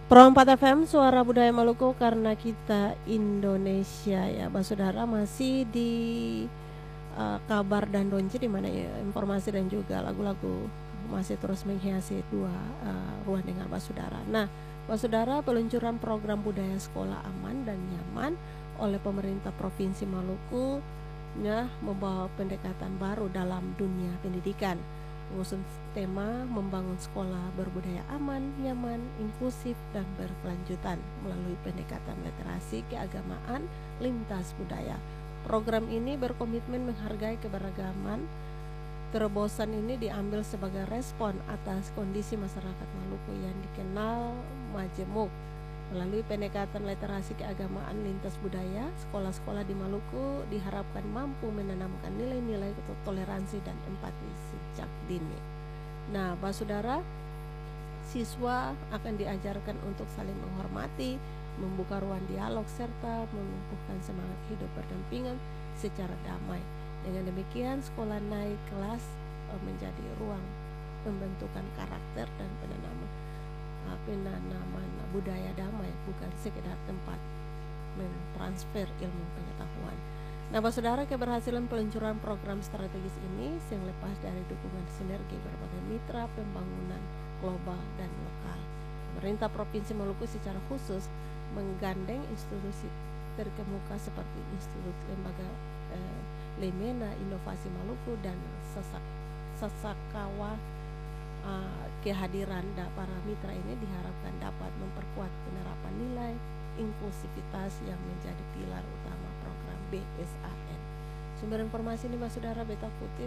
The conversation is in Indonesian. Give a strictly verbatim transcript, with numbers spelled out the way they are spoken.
Pro empat F M Suara Budaya Maluku, karena kita Indonesia ya, Bah Saudara, masih di uh, kabar dan donce, di mana ya, informasi dan juga lagu-lagu masih terus menghiasi dua uh, ruang dengar Bah Saudara. Nah, Bah Saudara, peluncuran program budaya sekolah aman dan nyaman oleh pemerintah Provinsi Maluku ya, membawa pendekatan baru dalam dunia pendidikan, mengusung tema membangun sekolah berbudaya aman, nyaman, inklusif, dan berkelanjutan melalui pendekatan literasi keagamaan lintas budaya. Program ini berkomitmen menghargai keberagaman. Terobosan ini diambil sebagai respon atas kondisi masyarakat Maluku yang dikenal majemuk. Melalui pendekatan literasi keagamaan lintas budaya, sekolah-sekolah di Maluku diharapkan mampu menanamkan nilai-nilai toleransi dan empati sejak dini. Nah, Bah Saudara, siswa akan diajarkan untuk saling menghormati, membuka ruang dialog, serta menumbuhkan semangat hidup berdampingan secara damai. Dengan demikian, sekolah naik kelas menjadi ruang pembentukan karakter dan penanaman penanaman budaya damai, bukan sekedar tempat mentransfer ilmu pengetahuan. Nah, Bah Saudara, keberhasilan peluncuran program strategis ini yang lepas dari dukungan sinergi berbagai mitra pembangunan global dan lokal. Pemerintah Provinsi Maluku secara khusus menggandeng institusi terkemuka seperti Institut Lembaga eh, Lemena Inovasi Maluku dan Sesak, Sesakawa. Uh, kehadiran para mitra ini diharapkan dapat memperkuat penerapan nilai inklusivitas yang menjadi pilar utama program B S A N. Sumber informasi ini Bah Saudara beta kutip